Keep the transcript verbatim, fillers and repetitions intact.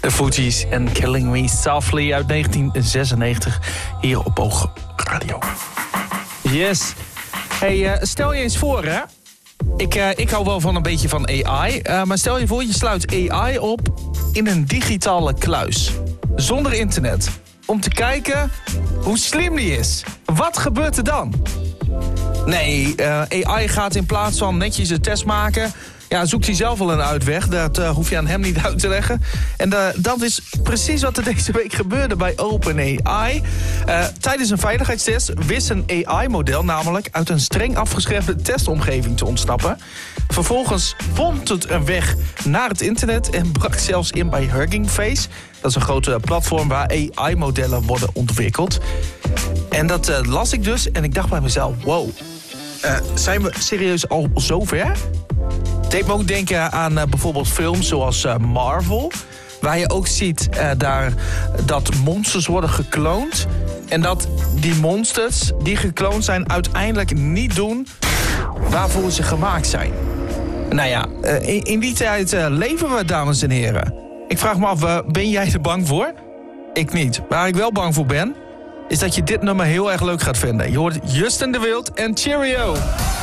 De Fugees en Killing Me Softly uit negentien zesennegentig hier op Oog Radio. Yes. Hey, uh, stel je eens voor, hè. Ik, uh, ik hou wel van een beetje van A I. Uh, maar stel je voor, je sluit A I op in een digitale kluis. Zonder internet. Om te kijken hoe slim die is. Wat gebeurt er dan? Nee, uh, A I gaat in plaats van netjes een test maken... Ja, zoekt hij zelf wel een uitweg. Dat uh, hoef je aan hem niet uit te leggen. En uh, dat is precies wat er deze week gebeurde bij OpenAI. Uh, tijdens een veiligheidstest wist een A I-model namelijk... uit een streng afgeschermde testomgeving te ontsnappen. Vervolgens vond het een weg naar het internet... en brak zelfs in bij Hugging Face. Dat is een grote platform waar A I-modellen worden ontwikkeld. En dat uh, las ik dus en ik dacht bij mezelf... wow, uh, zijn we serieus al zover? Het deed me ook denken aan uh, bijvoorbeeld films zoals uh, Marvel... waar je ook ziet uh, daar, dat monsters worden gekloond... en dat die monsters die gekloond zijn uiteindelijk niet doen... waarvoor ze gemaakt zijn. Nou ja, uh, in, in die tijd uh, leven we, dames en heren. Ik vraag me af, uh, ben jij er bang voor? Ik niet. Waar ik wel bang voor ben... is dat je dit nummer heel erg leuk gaat vinden. Je hoort Justin de Wild en Cheerio.